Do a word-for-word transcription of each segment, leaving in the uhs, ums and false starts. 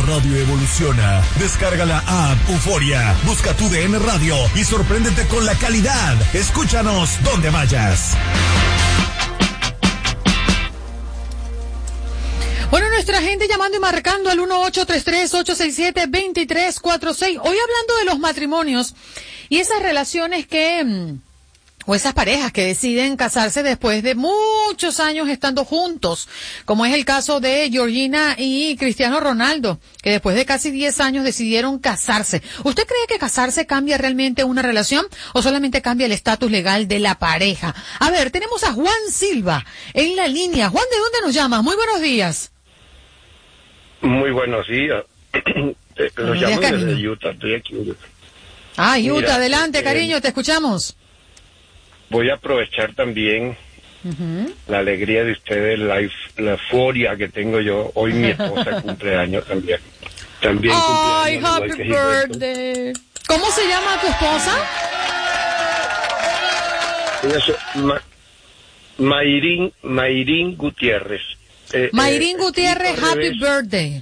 radio evoluciona. Descarga la app Euforia, busca tu D N Radio y sorpréndete con la calidad. Escúchanos donde vayas. Bueno, nuestra gente llamando y marcando al uno ocho tres tres, ocho seis siete, dos tres cuatro seis. Hoy hablando de los matrimonios y esas relaciones que, o esas parejas que deciden casarse después de muchos años estando juntos, como es el caso de Georgina y Cristiano Ronaldo, que después de casi diez años decidieron casarse. ¿Usted cree que casarse cambia realmente una relación o solamente cambia el estatus legal de la pareja? A ver, tenemos a Juan Silva en la línea. Juan, ¿de dónde nos llamas? Muy buenos días. Muy buenos días. Los buenos llamo días, desde Utah, estoy aquí en Utah. Ah, Utah, Mira, adelante, eh, cariño, te escuchamos. Voy a aprovechar también uh-huh. la alegría de ustedes, la, la euforia que tengo yo. Hoy mi esposa cumpleaños también. También Ay, cumpleaños. happy birthday. ¿Cómo se llama tu esposa? Eso, Ma, Mayrín, Mayrín Gutiérrez. Eh, Mayrín eh, Gutiérrez, happy birthday.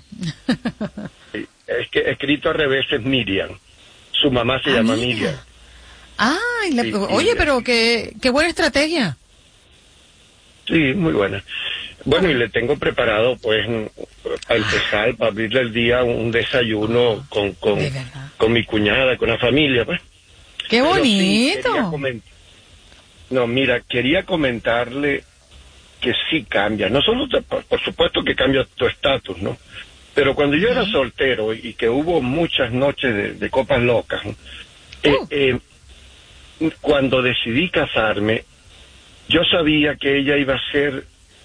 Es que escrito al revés es Miriam. Su mamá se ah, llama mira. Miriam. Ay, sí, oye, Miriam. Pero qué, qué buena estrategia. Sí, muy buena. Bueno, y le tengo preparado, pues, para empezar, para abrirle el día, un desayuno con, con, con mi cuñada, con la familia, pues. ¡Qué bonito! Sí, no, mira, quería comentarle que sí cambia. No solo, te, por, por supuesto que cambia tu estatus, ¿no? Pero cuando yo era soltero y que hubo muchas noches de, de copas locas, ¿no? eh, uh. eh, cuando decidí casarme, yo sabía que ella iba a ser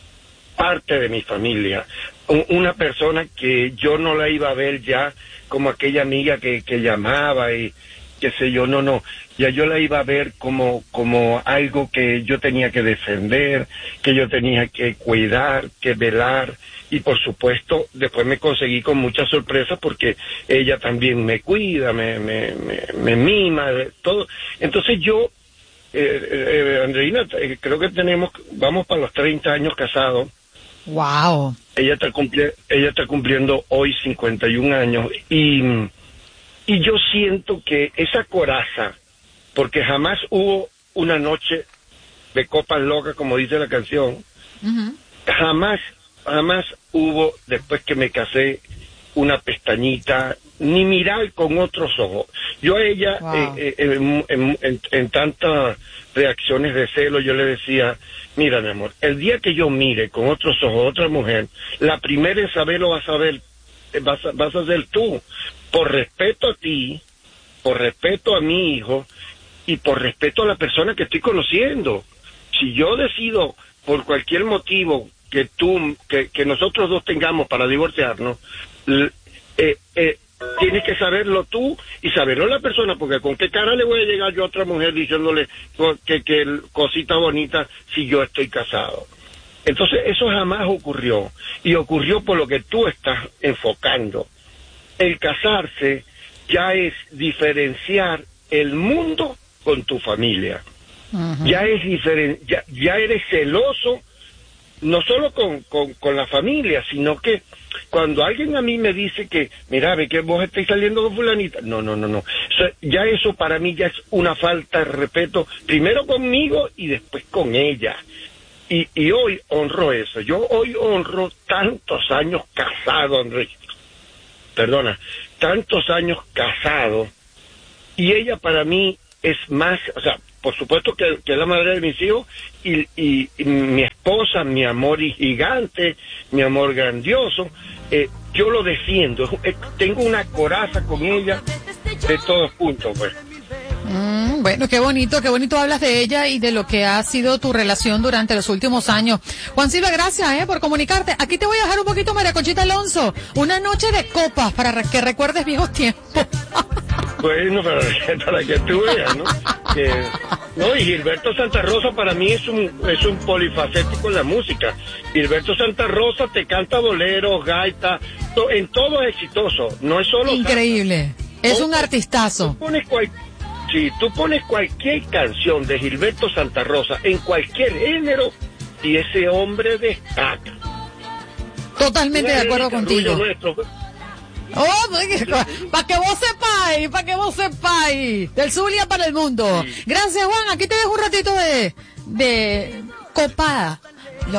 parte de mi familia, una persona que yo no la iba a ver ya como aquella amiga que, que llamaba y qué sé yo, no, no, ya yo la iba a ver como, como algo que yo tenía que defender, que yo tenía que cuidar, que velar, y por supuesto después me conseguí con muchas sorpresas porque ella también me cuida, me, me, me, me mima, todo. Entonces yo, eh, eh, Andreina, eh, creo que tenemos, vamos para los treinta años casados. Wow. Ella está cumpliendo, ella está cumpliendo hoy cincuenta y un años y, y yo siento que esa coraza, porque jamás hubo una noche de copas locas como dice la canción, uh-huh. jamás, jamás hubo después que me casé una pestañita, ni mirar con otros ojos. Yo a ella, wow. eh, eh, en, en, en, en tantas reacciones de celo, yo le decía, mira mi amor, el día que yo mire con otros ojos a otra mujer, la primera en saberlo vas a ver, vas a, vas a ser tú, por respeto a ti, por respeto a mi hijo, y por respeto a la persona que estoy conociendo. Si yo decido, por cualquier motivo, que tú, que, que nosotros dos tengamos para divorciarnos, eh, eh, tienes que saberlo tú y saberlo la persona, porque con qué cara le voy a llegar yo a otra mujer diciéndole que, que cosita bonita si yo estoy casado. Entonces eso jamás ocurrió, y ocurrió por lo que tú estás enfocando. El casarse ya es diferenciar el mundo con tu familia. Uh-huh. Ya es diferen, ya, ya eres celoso no solo con, con, con la familia, sino que cuando alguien a mí me dice que, mira, ve que vos estáis saliendo con fulanita, no, no, no, no, o sea, ya eso para mí ya es una falta de respeto, primero conmigo y después con ella, y, y hoy honro eso, yo hoy honro tantos años casado, Andrés, perdona, tantos años casado, y ella para mí es más, o sea, por supuesto que, que es la madre de mis hijos y, y, y mi esposa, mi amor gigante, mi amor grandioso, eh, yo lo defiendo, eh, tengo una coraza con ella de todos puntos, pues. Mm, bueno, qué bonito, qué bonito hablas de ella y de lo que ha sido tu relación durante los últimos años. Juan Silva, gracias eh, por comunicarte. Aquí te voy a dejar un poquito, María Conchita Alonso, una noche de copas para que recuerdes viejos tiempos. Bueno, para, para que tú veas, ¿no? Que, no, y Gilberto Santa Rosa para mí es un es un polifacético en la música. Gilberto Santa Rosa te canta boleros, gaita, to, en todo es exitoso, no es solo... Increíble, canta. Es un artistazo. Tú pones cual, sí, tú pones cualquier canción de Gilberto Santa Rosa en cualquier género y ese hombre destaca. Totalmente de acuerdo contigo. Nuestro, Oh, para que vos sepáis, para que vos sepáis. Del Zulia para el mundo. Sí. Gracias, Juan. Aquí te dejo un ratito de, de copada.